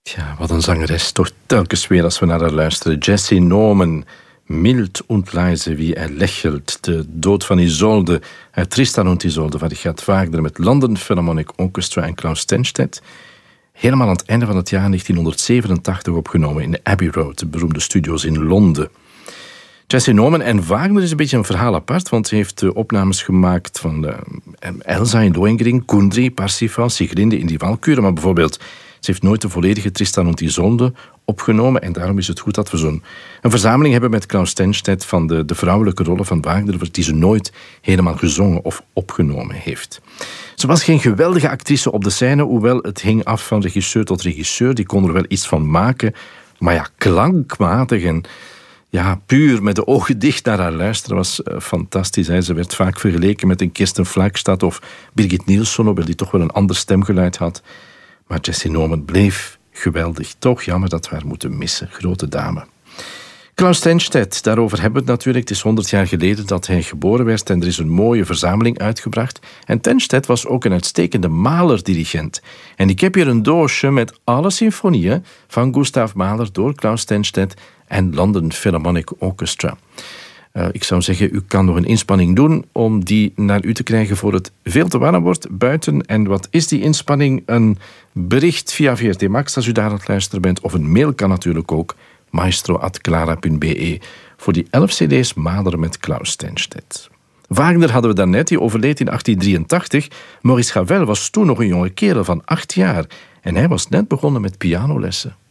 Ja, wat een zangeres. Toch telkens weer als we naar haar luisteren. Jessie Norman, mild und leise wie er lächelt. De dood van Isolde uit Tristan und Isolde van Richard Wagner met London Philharmonic Orchestra en Klaus Stenstedt. Helemaal aan het einde van het jaar 1987 opgenomen in de Abbey Road, de beroemde studio's in Londen. Jessie Norman en Wagner is een beetje een verhaal apart, want ze heeft opnames gemaakt van Elsa in Lohengrin, Kundry, Parsifal, Sigrinde in die Walküre, maar bijvoorbeeld ze heeft nooit de volledige Tristan und Isolde opgenomen en daarom is het goed dat we zo'n verzameling hebben met Klaus Stenstedt van de vrouwelijke rollen van Wagner die ze nooit helemaal gezongen of opgenomen heeft. Ze was geen geweldige actrice op de scène, hoewel het hing af van regisseur tot regisseur. Die kon er wel iets van maken, maar ja, klankmatig en ja, puur met de ogen dicht naar haar luisteren was fantastisch. Hè. Ze werd vaak vergeleken met een Kirsten Flagstad of Birgit Nilsson, hoewel die toch wel een ander stemgeluid had. Maar Jessie Norman bleef geweldig. Toch jammer dat we haar moeten missen. Grote dame. Klaus Stenstedt, daarover hebben we het natuurlijk. Het is 100 jaar geleden dat hij geboren werd en er is een mooie verzameling uitgebracht. En Stenstedt was ook een uitstekende Mahler-dirigent. En ik heb hier een doosje met alle symfonieën van Gustav Mahler door Klaus Stenstedt en London Philharmonic Orchestra. Ik zou zeggen, u kan nog een inspanning doen om die naar u te krijgen voor het veel te warm wordt buiten. En wat is die inspanning? Een bericht via VRT Max als u daar aan het luisteren bent. Of een mail kan natuurlijk ook, maestro@clara.be, voor die 11 cd's Mahler met Klaus Stenstedt. Wagner hadden we daarnet, die overleed in 1883. Maurice Ravel was toen nog een jonge kerel van 8 jaar. En hij was net begonnen met pianolessen.